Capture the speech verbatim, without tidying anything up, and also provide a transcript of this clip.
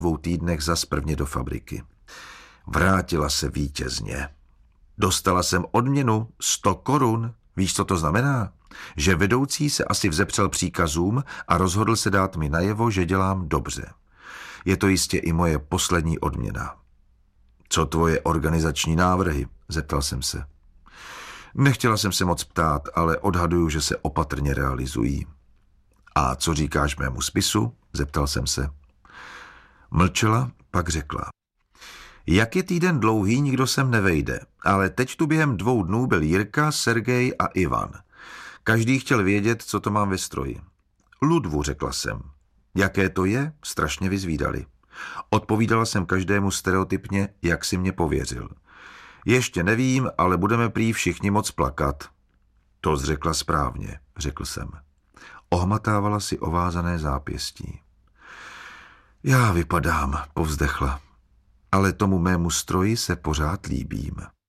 dvou týdnech zas prvně do fabriky. Vrátila se vítězně. Dostala jsem odměnu sto korun. Víš, co to znamená? Že vedoucí se asi vzepřel příkazům a rozhodl se dát mi najevo, že dělám dobře. Je to jistě i moje poslední odměna. Co tvoje organizační návrhy? Zeptal jsem se. Nechtěla jsem se moc ptát, ale odhaduju, že se opatrně realizují. A co říkáš mému spisu? Zeptal jsem se. Mlčela, pak řekla. Jak je týden dlouhý, nikdo sem nevejde, ale teď tu během dvou dnů byl Jirka, Sergej a Ivan. Každý chtěl vědět, co to mám ve stroji. Ludvu, řekla jsem. Jaké to je? Strašně vyzvídali. Odpovídala jsem každému stereotypně, jak si mě pověřil. Ještě nevím, ale budeme prý všichni moc plakat. To zřekla správně, řekl jsem. Ohmatávala si ovázané zápěstí. Já vypadám, povzdechla, ale tomu mému stroji se pořád líbím.